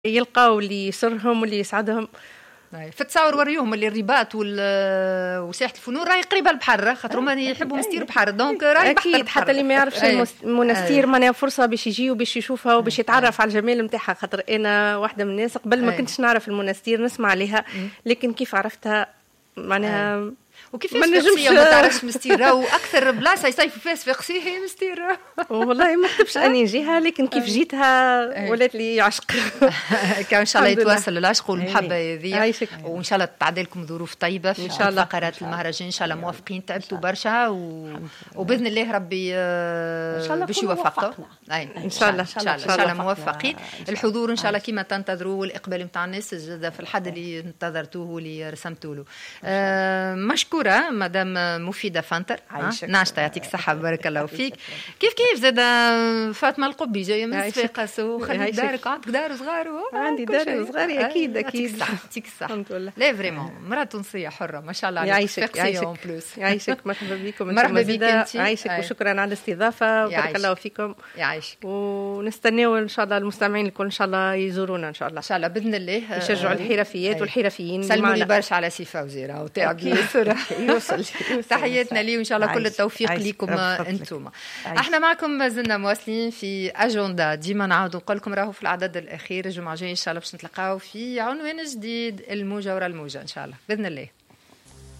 يلقاو اللي يسرهم واللي يسعدهم. في التصاور وريوهم اللي الرباط وساحه الفنون راهي قريبه البحر، خاطر هما يحبوا مستير بحر، دونك راهي اكيد حتى اللي ما يعرفش المنستير معناها فرصه باش يجي وباش يشوفها وباش يتعرف على الجمال نتاعها. خاطر انا واحده من الناس قبل ما كنتش نعرف المنستير، نسمع عليها، لكن كيف عرفتها معناها وكيفاش فقسيه ما تعرفش مستيره، واكثر بلاصه يصيفوا فيها فقسيه هي مستيره. والله ما كتبش اني نجيها، لكن كيف جيتها ولات لي عشق. كان ان شاء الله يتواصل العشق والمحبه هذه، وان شاء الله تعدي لكم ظروف طيبه في فقرات المهرجان. ان شاء الله موافقين، تعبتوا برشا وباذن الله ربي باش يوفقكم. ان شاء الله ان شاء الله موفقين. الحضور ان شاء الله كما تنتظروا، والاقبال نتاع الناس في الحد اللي انتظرتوه واللي رسمتوا له. مشكور مدام مفيدة فانتر، ناشطة، يعطيك الصحة، بارك الله فيك. كيف زاد فاطمة القبي جاية من صفاقس، وخلي دارك، عندك دار صغار؟ عندي دار صغاري أكيد. يعطيك الصحة الحمد لله. لا فريمون مرأة تونسية حرة ما شاء الله عليك. يعيشك مرحبا بكم. مرحبا بك انت. يعيشك وشكرا على الاستضافة، بارك الله فيكم. يعيشك. ونستناو ان شاء الله المستمعين الكل ان شاء الله يزورونا ان شاء الله. ان شاء الله باذن الله يشجعوا الحرفيات والحرفيين. سلموا لي برشا على سي فوزيرة وتعب ياسر. يوصل. تحياتنا ليه وان شاء الله كل التوفيق لكم انتم. احنا معكم ما زلنا مواصلين في اجندا. ديما نعاود نقول لكم راهو في العدد الاخير الجمعه الجاي ان شاء الله باش نتلقاو في عنوان جديد، الموجه ورا الموجه ان شاء الله باذن الله.